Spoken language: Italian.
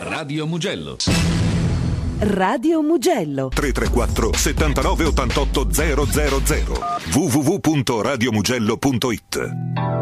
Radio Mugello. Radio Mugello 334 79 88 000 www.radiomugello.it.